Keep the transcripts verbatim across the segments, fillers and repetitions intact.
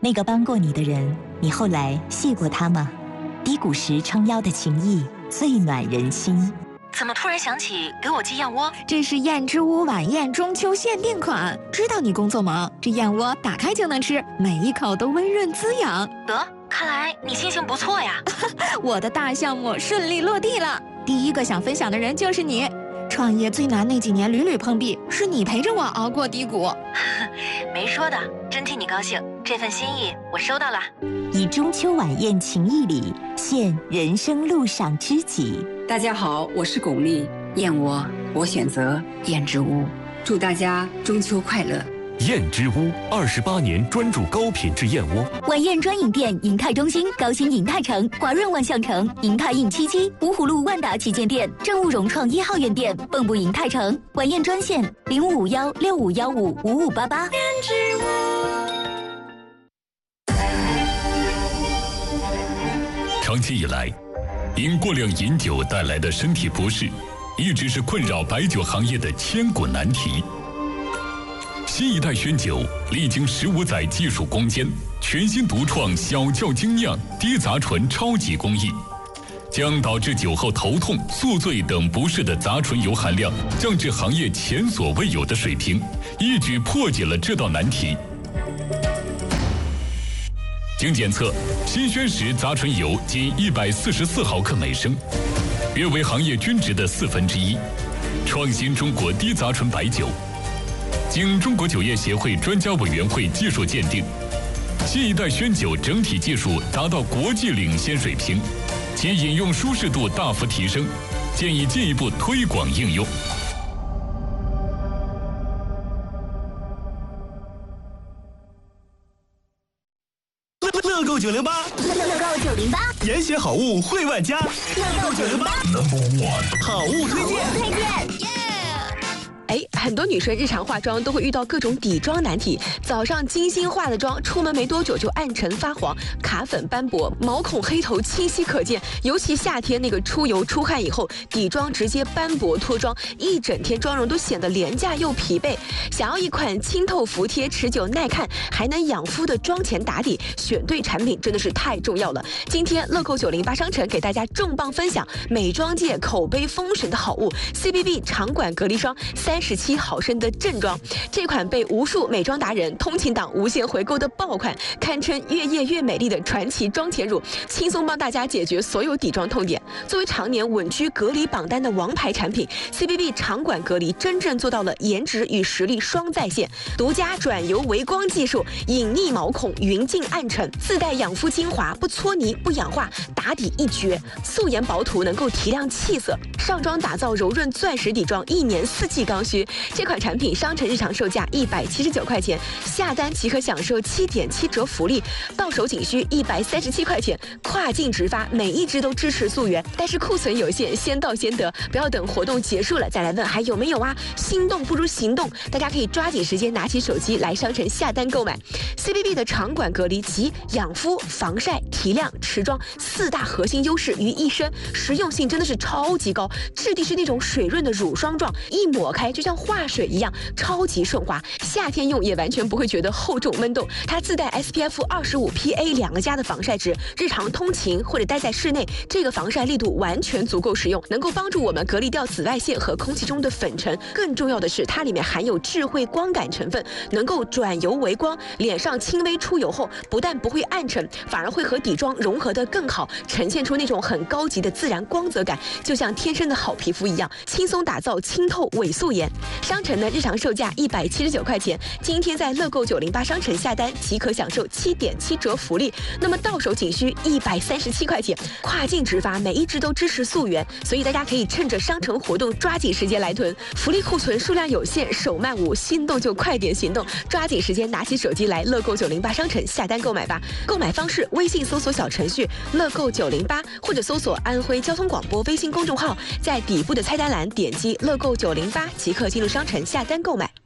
那个帮过你的人，你后来谢过他吗？低谷时撑腰的情谊，最暖人心。 怎么突然想起给我寄燕窝？ 这是燕之屋晚宴中秋限定款，知道你工作忙，这燕窝打开就能吃，每一口都温润滋养。 得，看来你心情不错呀。 我的大项目顺利落地了，第一个想分享的人就是你。创业最难那几年屡屡碰壁，是你陪着我熬过低谷。 没说的，真替你高兴，这份心意我收到了。 以中秋晚宴情谊礼，献人生路上知己。 大家好，我是巩俐，燕窝我选择燕之屋，祝大家中秋快乐。 燕之屋二十八年专注高品质燕窝。 晚宴专营店：银泰中心、高新银泰城、华润万象城、银泰印七七、芜湖路万达旗舰店、正务融创一号院店、蚌埠银泰城。晚宴专线：零五五幺六五幺五五五八八。燕之屋。 长期以来，因过量饮酒带来的身体不适，一直是困扰白酒行业的千古难题。新一代宣酒历经十五载技术攻坚，全新独创小窖精酿低杂醇超级工艺，将导致酒后头痛、宿醉等不适的杂醇油含量降至行业前所未有的水平，一举破解了这道难题。经检测，新宣石杂醇油仅一百四十四毫克每升，约为行业均值的四分之一，创新中国低杂醇白酒。经中国酒业协会专家委员会技术鉴定，新一代宣酒整体技术达到国际领先水平，其饮用舒适度大幅提升，建议进一步推广应用。 乐购九零八， 乐购九零八， 严选好物惠万家。乐购九零八 ，Number One， 好物推荐。 推荐。 哎，很多女生日常化妆都会遇到各种底妆难题。早上精心化的妆，出门没多久就暗沉发黄、卡粉斑驳、毛孔黑头清晰可见。尤其夏天那个出油出汗以后，底妆直接斑驳脱妆，一整天妆容都显得廉价又疲惫。想要一款清透服帖、持久耐看，还能养肤的妆前打底，选对产品真的是太重要了。今天乐购九零八商城给大家重磅分享美妆界口碑封神的好物 C B B 长管隔离霜。三十七毫升的正装，这款被无数美妆达人、通勤党无限回购的爆款，堪称越夜越美丽的传奇妆前乳，轻松帮大家解决所有底妆痛点。作为常年稳居隔离榜单的王牌产品 ，C B B 长管隔离真正做到了颜值与实力双在线，独家转油微光技术，隐匿毛孔，匀净暗沉，自带养肤精华，不搓泥不氧化，打底一绝，素颜薄涂能够提亮气色，上妆打造柔润钻石底妆，一年四季刚需。这款产品商城日常售价一百七十九块钱，下单即可享受七点七折福利，到手仅需一百三十七块钱，跨境直发，每一支都支持溯源，但是库存有限，先到先得，不要等活动结束了再来问还有没有啊！心动不如行动，大家可以抓紧时间拿起手机来商城下单购买。C B B 的长管隔离集养肤、防晒、提亮、持妆四大核心优势于一身，实用性真的是超级高，质地是那种水润的乳霜状，一抹开就像化水一样，超级顺滑，夏天用也完全不会觉得厚重闷动。它自带 S P F 二十五 P A 两个加的防晒值，日常通勤或者待在室内，这个防晒力度完全足够实用，能够帮助我们隔离掉紫外线和空气中的粉尘。更重要的是，它里面含有智慧光感成分，能够转油为光，脸上轻微出油后，不但不会暗沉，反而会和底妆融合得更好，呈现出那种很高级的自然光泽感，就像天生的好皮肤一样，轻松打造清透伪素颜。商城的日常售价一百七十九块钱，今天在乐购九零八商城下单即可享受七点七折福利，那么到手仅需一百三十七块钱，跨境直发，每一支都支持溯源，所以大家可以趁着商城活动抓紧时间来囤，福利库存数量有限，手慢无，心动就快点行动，抓紧时间拿起手机来乐购九零八商城下单购买吧。购买方式：微信搜索小程序乐购九零八，或者搜索安徽交通广播微信公众号，在底部的菜单栏点击乐购九零八即可进入商城下单购买。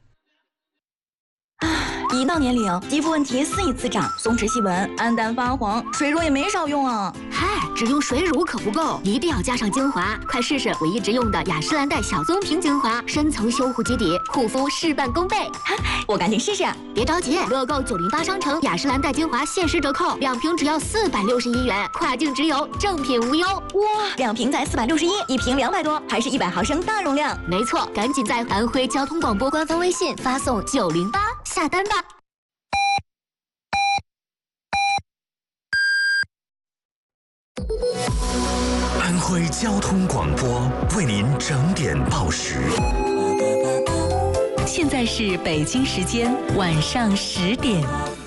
一到年龄，肌肤问题肆意滋长，松弛细纹、暗淡发黄，水乳也没少用啊。 嗨， 只用水乳可不够，一定要加上精华。快试试我一直用的雅诗兰黛小棕瓶精华，深层修护基底，护肤事半功倍。 我赶紧试试。 别着急，乐购九零八商城雅诗兰黛精华限时折扣，两瓶只要四百六十一元，跨境直邮，正品无忧。 哇，两瓶才四百六十一，一瓶两百多，还是一百毫升大容量。 没错，赶紧在安徽交通广播官方微信发送九零八下单吧。 安徽交通广播为您整点报时。 现在是北京时间晚上十点。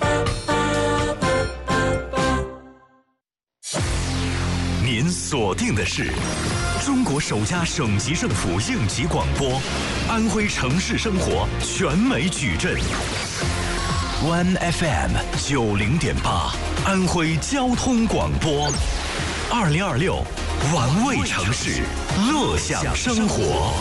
您锁定的是中国首家省级政府应急广播，安徽城市生活全美矩阵。One F M 九零点八，安徽交通广播。二零二六，玩味城市，乐享生活。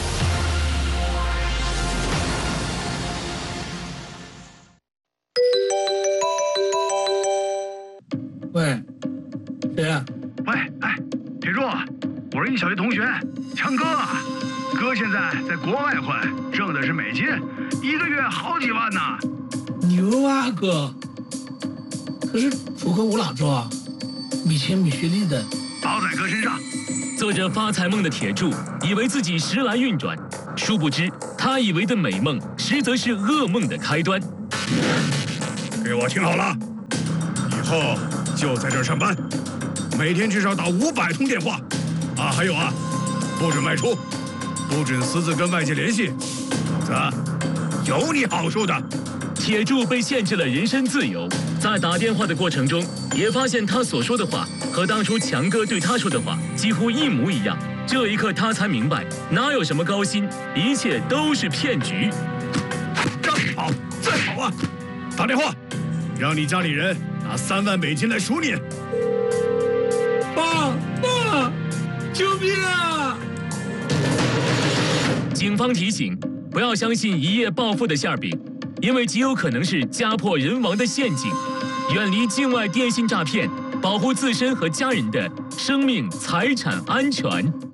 喂，谁呀？ 喂，哎，铁柱，我是你小学同学，强哥。哥现在在国外混，挣的是美金，一个月好几万呢。 牛啊，哥！可是符合我哪做啊？没钱没学历的， 包在哥身上。 做着发财梦的铁柱，以为自己时来运转，殊不知他以为的美梦，实则是噩梦的开端。 给我听好了，以后就在这儿上班，每天至少打五百通电话。啊，还有啊，不准外出，不准私自跟外界联系，否则有你好处的。 铁柱被限制了人身自由，在打电话的过程中，也发现他所说的话和当初强哥对他说的话几乎一模一样。这一刻，他才明白，哪有什么高薪，一切都是骗局。 让你跑，再跑啊！打电话，让你家里人拿三万美金来赎你。 爸爸，救命啊！ 警方提醒，不要相信一夜暴富的馅饼，因为极有可能是家破人亡的陷阱。远离境外电信诈骗，保护自身和家人的生命财产安全。